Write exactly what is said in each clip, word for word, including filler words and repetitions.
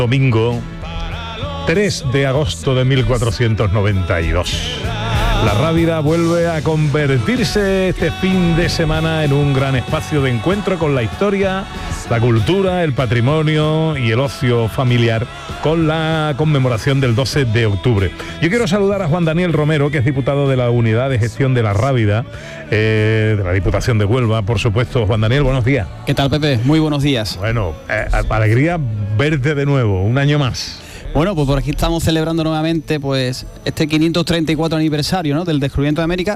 Domingo tres de agosto de mil cuatrocientos noventa y dos. La Rábida vuelve a convertirse este fin de semana en un gran espacio de encuentro con la historia, la cultura, el patrimonio y el ocio familiar, con la conmemoración del doce de octubre. Yo quiero saludar a Juan Daniel Romero, que es diputado de la Unidad de Gestión de la Rábida, eh, de la Diputación de Huelva, por supuesto. Juan Daniel, buenos días. ¿Qué tal, Pepe? Muy buenos días. Bueno, eh, alegría verte de nuevo, un año más. Bueno, pues por aquí estamos celebrando nuevamente pues este quinientos treinta y cuatro aniversario, ¿no?, del descubrimiento de América.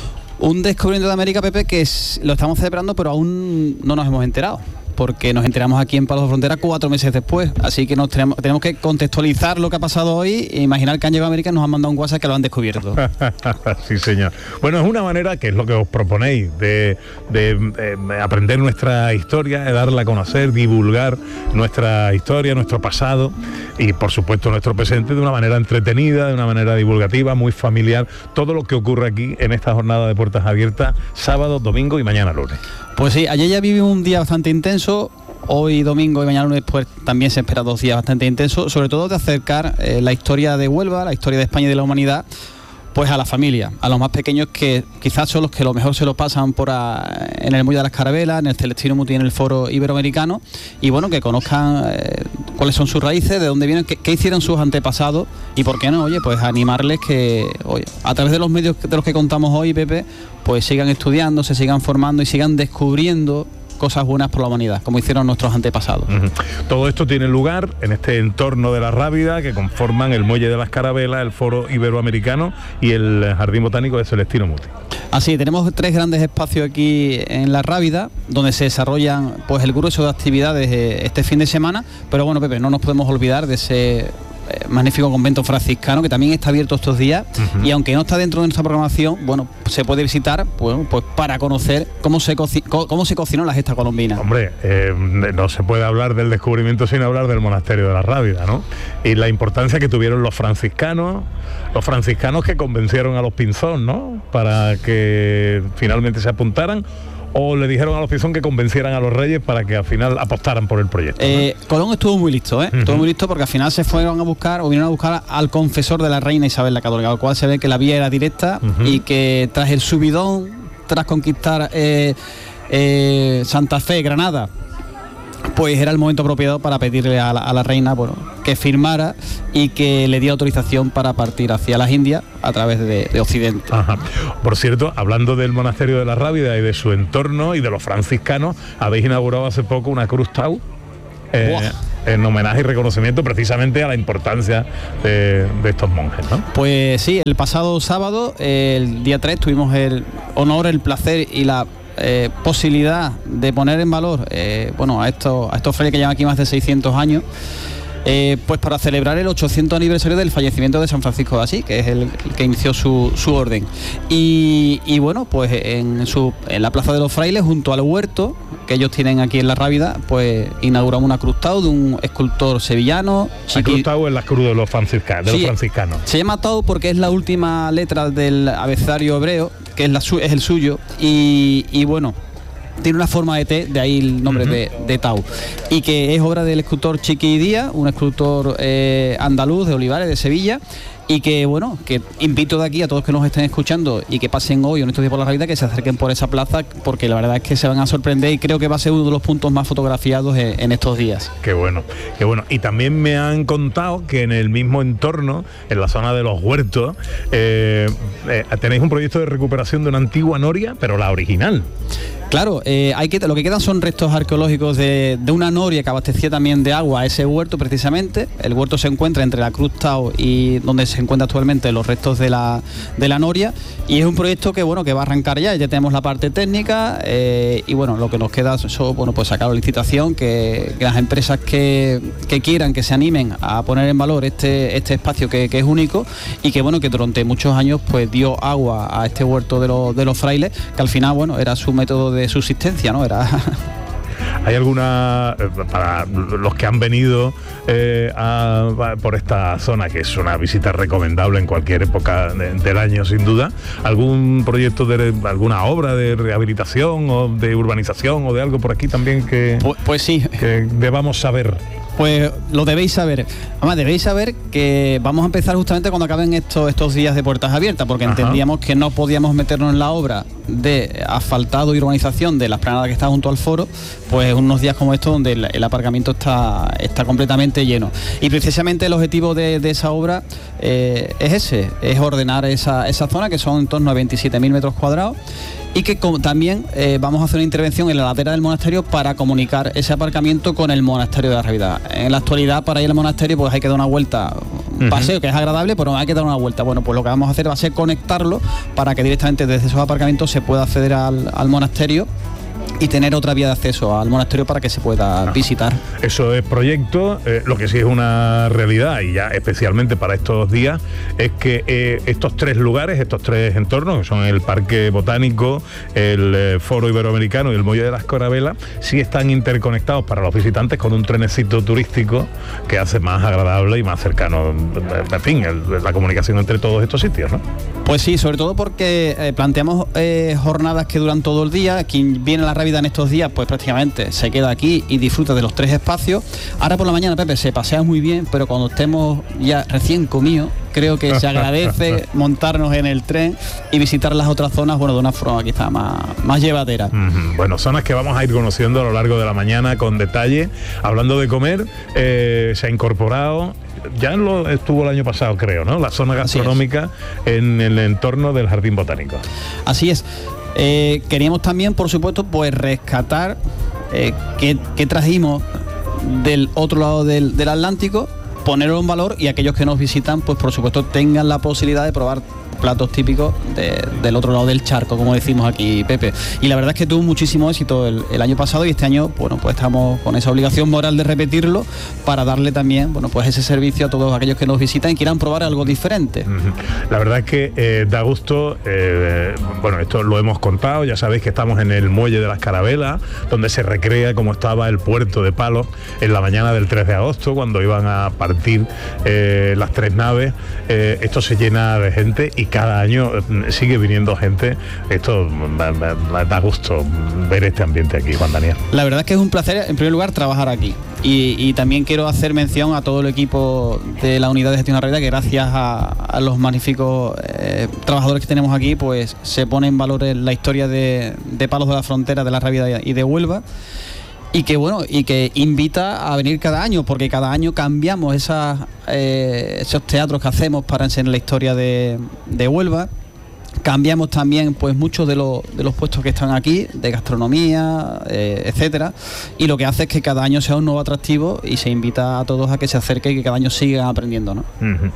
Un descubrimiento de América, Pepe, que es, lo estamos celebrando, pero aún no nos hemos enterado, porque nos enteramos aquí en Palos de Frontera cuatro meses después, así que nos tenemos, tenemos que contextualizar lo que ha pasado hoy e imaginar que han llegado a América y nos han mandado un WhatsApp que lo han descubierto. Sí, señor. Bueno, es una manera, que es lo que os proponéis, de, de, de aprender nuestra historia, de darla a conocer, divulgar nuestra historia, nuestro pasado y, por supuesto, nuestro presente de una manera entretenida, de una manera divulgativa, muy familiar. Todo lo que ocurre aquí en esta jornada de puertas abiertas, sábado, domingo y mañana lunes. Pues sí, ayer ya vivimos un día bastante intenso. Hoy domingo y mañana lunes pues también se espera dos días bastante intensos, sobre todo de acercar eh, la historia de Huelva, la historia de España y de la humanidad, pues a la familia, a los más pequeños, que quizás son los que lo mejor se lo pasan por a, en el Muelle de las Carabelas, en el Celestino Muti, en el Foro Iberoamericano, y bueno, que conozcan eh, cuáles son sus raíces, de dónde vienen, qué, qué hicieron sus antepasados, y por qué no, oye, pues animarles que, oye, a través de los medios de los que contamos hoy, Pepe, pues sigan estudiando, se sigan formando y sigan descubriendo cosas buenas por la humanidad, como hicieron nuestros antepasados. Uh-huh. Todo esto tiene lugar en este entorno de la Rábida, que conforman el Muelle de las Carabelas, el Foro Iberoamericano y el Jardín Botánico de Celestino Muti. Así, tenemos tres grandes espacios aquí en la Rábida, donde se desarrollan pues el grueso de actividades eh, este fin de semana, pero bueno, Pepe, no nos podemos olvidar de ese Eh, magnífico convento franciscano, que también está abierto estos días, uh-huh. Y aunque no está dentro de nuestra programación, bueno, se puede visitar pues, pues para conocer cómo se coci- cómo se cocinó la gesta colombina. Hombre, eh, no se puede hablar del descubrimiento sin hablar del monasterio de la Rábida, ¿no? Y la importancia que tuvieron los franciscanos, los franciscanos que convencieron a los Pinzón, ¿no?, para que finalmente se apuntaran. ¿O le dijeron a los Pinzón que convencieran a los reyes para que al final apostaran por el proyecto? Eh, ¿no? Colón estuvo muy listo, ¿eh? Uh-huh. Estuvo muy listo, porque al final se fueron a buscar, o vinieron a buscar al confesor de la reina Isabel la Católica, al cual se ve que la vía era directa, uh-huh. Y que tras el subidón, tras conquistar eh, eh, Santa Fe, Granada, pues era el momento apropiado para pedirle a la, a la reina, bueno, que firmara y que le diera autorización para partir hacia las Indias a través de, de Occidente. Ajá. Por cierto, hablando del monasterio de la Rábida y de su entorno y de los franciscanos, habéis inaugurado hace poco una cruz Tau, eh, en homenaje y reconocimiento precisamente a la importancia de, de estos monjes, ¿no? Pues sí, el pasado sábado, el día tres, tuvimos el honor, el placer y la Eh, posibilidad de poner en valor eh, bueno, a estos, a estos frailes que llevan aquí más de seiscientos años, eh, pues para celebrar el ochocientos aniversario del fallecimiento de San Francisco de Asís, que es el, el que inició su, su orden. Y, y bueno, pues en, su, en la Plaza de los Frailes, junto al huerto que ellos tienen aquí en la Rábida, pues inauguramos una cruz Tau de un escultor sevillano. La cruz Tau es la cruz de los franciscanos. De sí, los franciscanos. Se llama Tau porque es la última letra del abecedario hebreo, que es, la su, es el suyo, y, y bueno, tiene una forma de T, de ahí el nombre, uh-huh. de, de Tau, y que es obra del escultor Chiqui Díaz, un escultor eh, andaluz de Olivares, de Sevilla, y que bueno, que invito de aquí a todos que nos estén escuchando y que pasen hoy o en estos días por la Rábida, que se acerquen por esa plaza, porque la verdad es que se van a sorprender y creo que va a ser uno de los puntos más fotografiados en, en estos días. Qué bueno, qué bueno. Y también me han contado que en el mismo entorno, en la zona de los huertos, eh, eh, tenéis un proyecto de recuperación de una antigua noria, pero la original. Claro, eh, hay que, lo que quedan son restos arqueológicos de, de una noria que abastecía también de agua a ese huerto precisamente. El huerto se encuentra entre la Cruz Tau y donde se encuentran actualmente los restos de la, de la noria, y es un proyecto que bueno, que va a arrancar ya, ya tenemos la parte técnica, eh, y bueno, lo que nos queda es bueno, pues sacar la licitación, que, que las empresas que, que quieran, que se animen a poner en valor este, este espacio que, que es único, y que bueno, que durante muchos años pues dio agua a este huerto de, los, de los frailes, que al final bueno, era su método de subsistencia, ¿no? Era ¿Hay alguna, para los que han venido eh, a, a, por esta zona, que es una visita recomendable en cualquier época de, del año sin duda, algún proyecto de alguna obra de rehabilitación o de urbanización o de algo por aquí también que, pues, pues sí, que debamos saber? Pues lo debéis saber. Además, debéis saber que vamos a empezar justamente cuando acaben estos, estos días de puertas abiertas, porque Ajá. entendíamos que no podíamos meternos en la obra de asfaltado y urbanización de la esplanada que está junto al foro, pues unos días como estos donde el, el aparcamiento está, está completamente lleno. Y precisamente el objetivo de, de esa obra eh, es ese, es ordenar esa, esa zona, que son en torno a veintisiete mil metros cuadrados, y que como, también eh, vamos a hacer una intervención en la ladera del monasterio para comunicar ese aparcamiento con el monasterio de la Rábida. En la actualidad, para ir al monasterio, pues hay que dar una vuelta, un paseo uh-huh. que es agradable, pero hay que dar una vuelta. Bueno, pues lo que vamos a hacer va a ser conectarlo para que directamente desde esos aparcamientos se pueda acceder al, al monasterio y tener otra vía de acceso al monasterio para que se pueda visitar. Eso es proyecto, eh, lo que sí es una realidad, y ya especialmente para estos días, es que eh, estos tres lugares, estos tres entornos, que son el Parque Botánico, el eh, Foro Iberoamericano y el Muelle de las Carabelas, sí están interconectados para los visitantes con un trenecito turístico que hace más agradable y más cercano, en fin, el, la comunicación entre todos estos sitios, ¿no? Pues sí, sobre todo porque eh, planteamos eh, jornadas que duran todo el día. Quien viene a la Rábida en estos días, pues prácticamente se queda aquí y disfruta de los tres espacios. Ahora por la mañana, Pepe, se pasea muy bien, pero cuando estemos ya recién comidos, creo que se agradece montarnos en el tren y visitar las otras zonas, bueno, de una forma quizá más, más llevadera. Mm-hmm. Bueno, zonas que vamos a ir conociendo a lo largo de la mañana con detalle. Hablando de comer, eh, se ha incorporado, ya lo estuvo el año pasado, creo, ¿no?, la zona gastronómica en el entorno del Jardín Botánico. Así es. Eh, queríamos también, por supuesto, pues rescatar eh, qué, qué trajimos del otro lado del, del Atlántico, ponerlo en valor, y aquellos que nos visitan, pues por supuesto tengan la posibilidad de probar platos típicos de, del otro lado del charco, como decimos aquí, Pepe. Y la verdad es que tuvo muchísimo éxito el, el año pasado, y este año, bueno, pues estamos con esa obligación moral de repetirlo para darle también, bueno, pues ese servicio a todos aquellos que nos visitan y quieran probar algo diferente. La verdad es que eh, da gusto, eh, bueno, esto lo hemos contado, ya sabéis que estamos en el Muelle de las Carabelas, donde se recrea cómo estaba el puerto de Palos en la mañana del tres de agosto, cuando iban a partir eh, las tres naves. Eh, esto se llena de gente y cada año sigue viniendo gente. Esto me, me, me da gusto ver este ambiente aquí, Juan Daniel. La verdad es que es un placer, en primer lugar, trabajar aquí. Y, y también quiero hacer mención a todo el equipo de la Unidad de Gestión de la Rábida, que gracias a, a los magníficos eh, trabajadores que tenemos aquí, pues se pone en valor la historia de, de Palos de la Frontera, de la Rábida y de Huelva. Y que bueno, y que invita a venir cada año, porque cada año cambiamos esas, eh, esos teatros que hacemos para enseñar la historia de, de Huelva. Cambiamos también pues muchos de, lo, de los puestos que están aquí, de gastronomía, eh, etcétera, y lo que hace es que cada año sea un nuevo atractivo y se invita a todos a que se acerquen y que cada año sigan aprendiendo, ¿no? Uh-huh.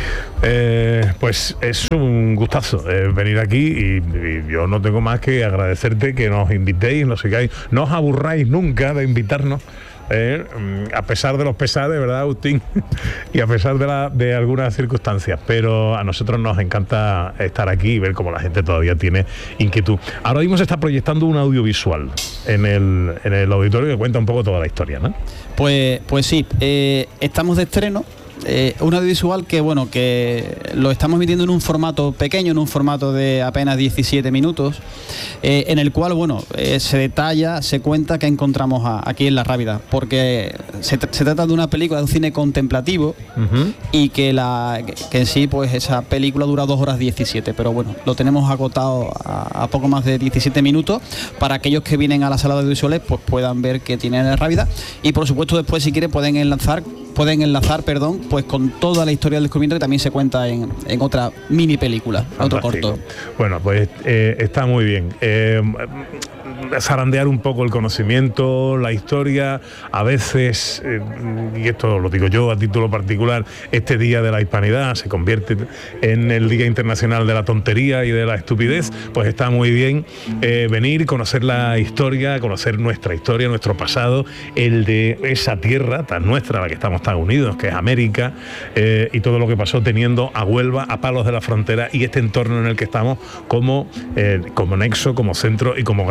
Eh, pues es un gustazo eh, venir aquí y, y yo no tengo más que agradecerte que nos invitéis, nos sigáis, no os aburráis nunca de invitarnos. Eh, a pesar de los pesares, ¿verdad, Agustín? Y a pesar de, la, de algunas circunstancias, pero a nosotros nos encanta estar aquí y ver cómo la gente todavía tiene inquietud. Ahora mismo se está proyectando un audiovisual en el, en el auditorio que cuenta un poco toda la historia, ¿no? Pues, pues sí, eh, estamos de estreno. Eh, un audiovisual que bueno que lo estamos emitiendo en un formato pequeño, en un formato de apenas diecisiete minutos, eh, en el cual bueno eh, se detalla, se cuenta qué encontramos a, aquí en La Rábida, porque se, se trata de una película de un cine contemplativo, uh-huh. y que la que, que en sí pues esa película dura dos horas diecisiete, pero bueno, lo tenemos acotado a, a poco más de diecisiete minutos para aquellos que vienen a la sala de audiovisuales pues puedan ver qué tiene La Rábida, y por supuesto después si quieren pueden enlazar pueden enlazar, perdón, pues con toda la historia del descubrimiento que también se cuenta en, en otra mini película, otro corto. Bueno, pues eh, está muy bien. Eh, zarandear un poco el conocimiento, la historia, a veces, eh, y esto lo digo yo a título particular, este Día de la Hispanidad se convierte en el Día Internacional de la Tontería y de la Estupidez, pues está muy bien eh, venir, conocer la historia, conocer nuestra historia, nuestro pasado, el de esa tierra tan nuestra, a la que estamos tan unidos, que es América, eh, y todo lo que pasó teniendo a Huelva, a Palos de la Frontera y este entorno en el que estamos como, eh, como nexo, como centro y como grandísimo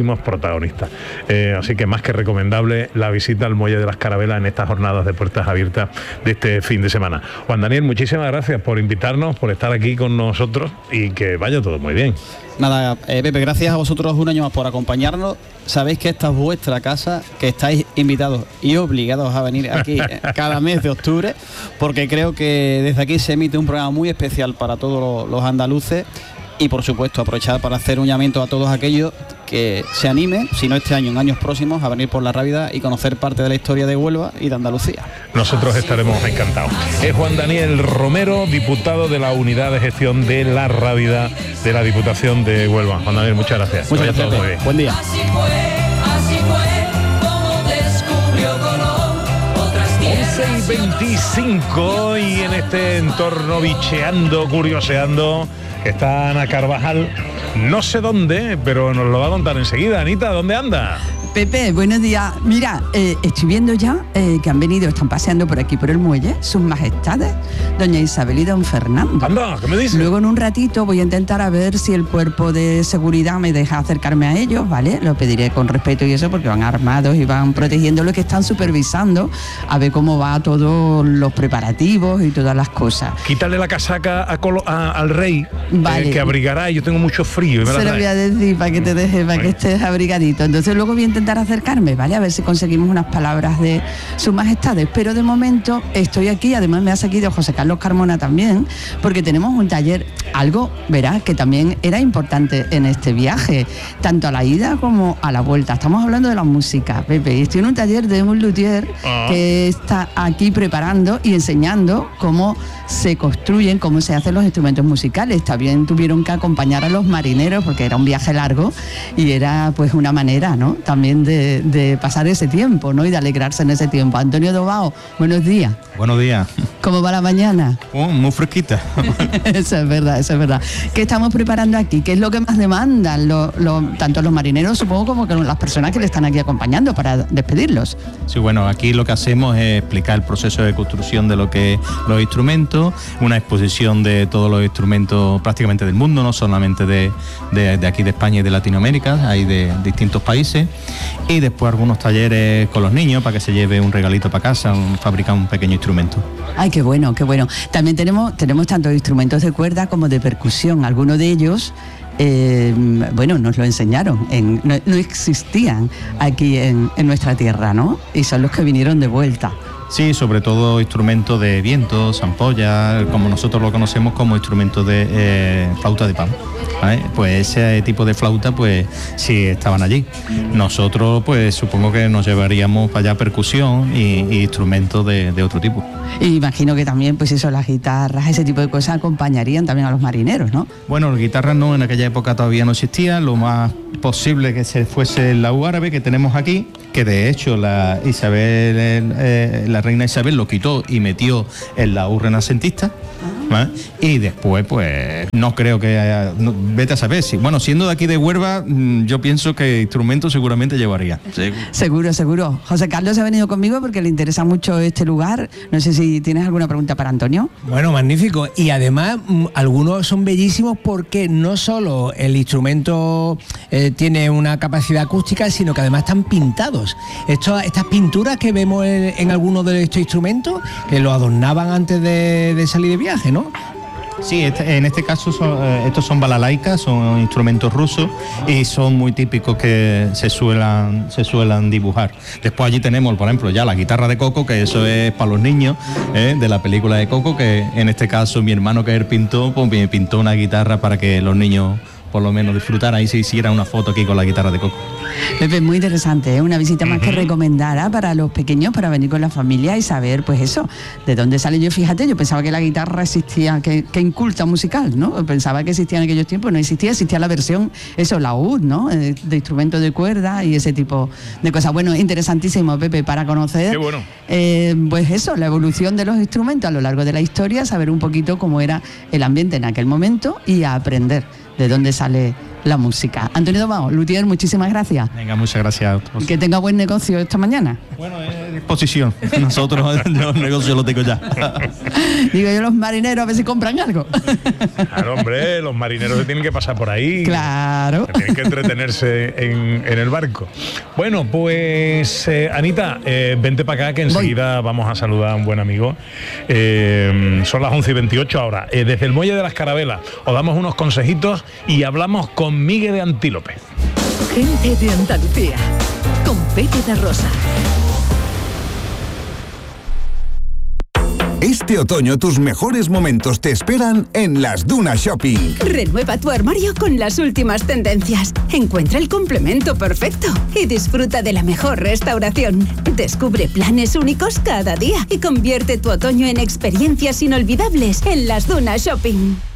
grandísimos protagonistas. Eh, así que más que recomendable la visita al Muelle de las Carabelas en estas jornadas de puertas abiertas de este fin de semana. Juan Daniel, muchísimas gracias por invitarnos, por estar aquí con nosotros y que vaya todo muy bien. Nada, eh, Pepe, gracias a vosotros un año más por acompañarnos. Sabéis que esta es vuestra casa, que estáis invitados y obligados a venir aquí cada mes de octubre, porque creo que desde aquí se emite un programa muy especial para todos los andaluces. Y por supuesto aprovechar para hacer un llamamiento a todos aquellos que se animen, si no este año, en años próximos, a venir por la Rábida y conocer parte de la historia de Huelva y de Andalucía. Nosotros estaremos encantados. Es Juan Daniel Romero, diputado de la Unidad de Gestión de la Rábida de la Diputación de Huelva. Juan Daniel, muchas gracias. Muchas gracias, muy bien. Buen día. Así fue, así fue como descubrió Colón otras tierras. once y veinticinco y en este entorno bicheando, curioseando, está Ana Carvajal, no sé dónde, pero nos lo va a contar enseguida. Anita, ¿dónde anda? Pepe, buenos días. Mira, eh, estoy viendo ya eh, que han venido, están paseando por aquí por el muelle, sus majestades, doña Isabel y don Fernando. Anda, ¿qué me dices? Luego en un ratito voy a intentar a ver si el cuerpo de seguridad me deja acercarme a ellos, ¿vale? Lo pediré con respeto y eso, porque van armados y van protegiendo lo que están supervisando, a ver cómo va todos los preparativos y todas las cosas. Quítale la casaca a Colo, a, al rey, Vale. eh, que abrigará, y yo tengo mucho frío. Y me la Se lo trae. voy a decir para que te deje, para que estés abrigadito. Entonces luego voy a intentar acercarme, ¿vale? A ver si conseguimos unas palabras de sus majestades. Pero de momento estoy aquí, además me ha seguido José Carlos Carmona también, porque tenemos un taller, algo, verás, que también era importante en este viaje, tanto a la ida como a la vuelta. Estamos hablando de la música, Pepe, y estoy en un taller de un luthier Ah. que está aquí preparando y enseñando cómo se construyen, cómo se hacen los instrumentos musicales. También tuvieron que acompañar a los marineros porque era un viaje largo y era pues una manera, ¿no?, también de, de pasar ese tiempo, ¿no?, y de alegrarse en ese tiempo. Antonio Dobao, buenos días. Buenos días. ¿Cómo va la mañana? Oh, muy fresquita. Eso es verdad, eso es verdad. ¿Qué estamos preparando aquí? ¿Qué es lo que más demandan lo, lo, tanto los marineros, supongo, como que las personas que le están aquí acompañando para despedirlos? Sí, bueno, aquí lo que hacemos es explicar el proceso de construcción de lo que es los instrumentos, una exposición de todos los instrumentos prácticamente del mundo, no solamente de, de, de aquí de España y de Latinoamérica, hay de distintos países, y después algunos talleres con los niños para que se lleve un regalito para casa, un, fabricar un pequeño instrumento. Ay, qué bueno, qué bueno. También tenemos, tenemos tanto instrumentos de cuerda como de percusión. Algunos de ellos, eh, bueno, nos lo enseñaron, en, no, no existían aquí en, en nuestra tierra, ¿no? Y son los que vinieron de vuelta. Sí, sobre todo instrumentos de viento, zampolla, como nosotros lo conocemos como instrumentos de eh, flauta de pan, ¿vale? Pues ese tipo de flauta, pues sí estaban allí. Nosotros, pues supongo que nos llevaríamos para allá percusión y, y instrumentos de, de otro tipo. Y imagino que también, pues eso, las guitarras, ese tipo de cosas acompañarían también a los marineros, ¿no? Bueno, las guitarras no, en aquella época todavía no existían, lo más posible que se fuese el laúd árabe que tenemos aquí, que de hecho la Isabel, eh, la reina Isabel lo quitó y metió el laúd renacentista, ¿vale? Y después, pues, no creo que haya, no, vete a saber si, bueno, siendo de aquí de Huelva, yo pienso que instrumentos seguramente llevaría. Sí. Seguro, seguro. José Carlos ha venido conmigo porque le interesa mucho este lugar. No sé si tienes alguna pregunta para Antonio. Bueno, magnífico. Y además, m- algunos son bellísimos porque no solo el instrumento eh, tiene una capacidad acústica, sino que además están pintados. Esto, estas pinturas que vemos en, en algunos de estos instrumentos, que lo adornaban antes de, de salir de viaje, ¿no? Sí, este, en este caso son, eh, estos son balalaikas, son instrumentos rusos y son muy típicos que se suelan, se suelan dibujar. Después allí tenemos, por ejemplo, ya la guitarra de Coco, que eso es para los niños, ¿eh? De la película de Coco, que en este caso mi hermano, que es el pintor, pues me pintó una guitarra para que los niños por lo menos disfrutaran y se hiciera una foto aquí con la guitarra de Coco. Pepe, muy interesante, ¿eh? Una visita más que recomendada para los pequeños, para venir con la familia y saber, pues eso, de dónde sale. Yo, fíjate, yo pensaba que la guitarra existía, que, que inculta musical, ¿no? Pensaba que existía en aquellos tiempos, no existía, existía la versión, eso, laúd, ¿no? De, de instrumentos de cuerda y ese tipo de cosas. Bueno, interesantísimo, Pepe, para conocer, Qué bueno. eh, pues eso, la evolución de los instrumentos a lo largo de la historia, saber un poquito cómo era el ambiente en aquel momento y a aprender de dónde sale la música. Antonio Dobao, luthier, muchísimas gracias. Venga, muchas gracias a todos. Que tenga buen negocio esta mañana. Bueno, eh, Disposición. Nosotros los negocios los tengo ya. Digo yo, los marineros a ver si compran algo. Claro, hombre, los marineros se tienen que pasar por ahí. Claro. Que tienen que entretenerse en, en el barco. Bueno, pues eh, Anita, eh, vente para acá que enseguida Voy. vamos a saludar a un buen amigo. Eh, son las once y veintiocho ahora. Eh, desde el Muelle de las Carabelas os damos unos consejitos y hablamos con Miguel de Antílope. Gente de Andalucía, con Pepe da Rosa. Este otoño tus mejores momentos te esperan en Las Dunas Shopping. Renueva tu armario con las últimas tendencias. Encuentra el complemento perfecto y disfruta de la mejor restauración. Descubre planes únicos cada día y convierte tu otoño en experiencias inolvidables en Las Dunas Shopping.